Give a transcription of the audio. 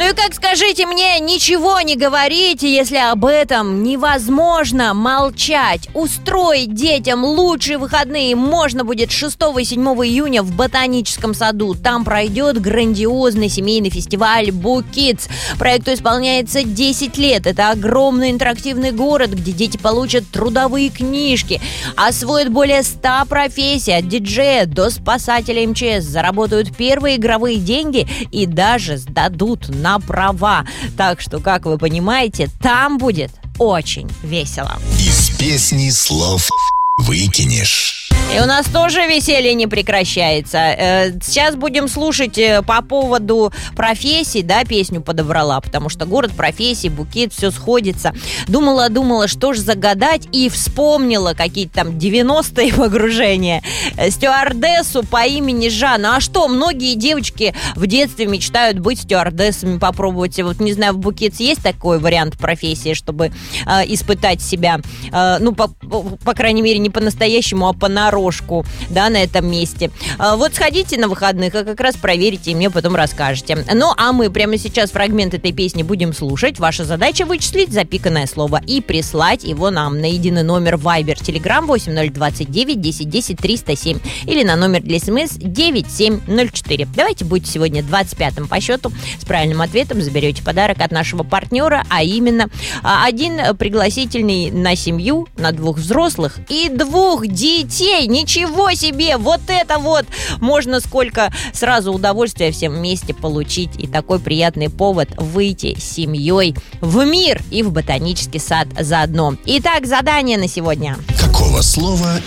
и как, скажите мне, ничего не говорите, если об этом невозможно молчать. Устроить детям лучшие выходные можно будет 6 и 7 июня в Ботаническом саду. Там пройдет грандиозный семейный фестиваль BookKids. Проекту исполняется 10 лет. Это огромный интерактивный город, где дети получат трудовые книжки, освоят более 100 профессий, от диджея до спасателя МЧС, заработают первые игровые деньги и даже сдадут на права. Так что, как вы понимаете, там будет очень весело. Из песни слов выкинешь. И у нас тоже веселье не прекращается. Сейчас будем слушать по поводу профессий, да, песню подобрала, потому что город профессий, букет, все сходится. Думала, что же загадать, и вспомнила какие-то там 90-е погружения. Стюардессу по имени Жанна. А что, многие девочки в детстве мечтают быть стюардессами, попробовать. Вот, не знаю, в Букетс есть такой вариант профессии, чтобы испытать себя, по крайней мере, не по-настоящему, а понарошку, да, на этом месте. Вот сходите на выходных и как раз проверите, и мне потом расскажете. Ну, а мы прямо сейчас фрагмент этой песни будем слушать. Ваша задача вычислить запиканное слово и прислать его нам на единый номер Viber, Telegram 8029 10 10 307 или на номер для СМС 9704. Давайте будьте сегодня 25-м по счету. С правильным ответом заберете подарок от нашего партнера, а именно один пригласительный на семью, на 2 взрослых и 2 детей. Ничего себе! Вот это вот! Можно сколько сразу удовольствия всем вместе получить. И такой приятный повод выйти с семьей в мир и в ботанический сад заодно. Итак, задание на сегодня. Какого слова